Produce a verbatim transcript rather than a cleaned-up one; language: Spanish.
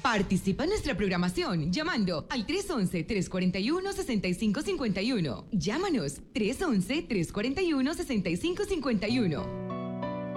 Participa en nuestra programación llamando al tres once, tres cuarenta y uno, sesenta y cinco cincuenta y uno. Llámanos tres once, tres cuarenta y uno, sesenta y cinco cincuenta y uno.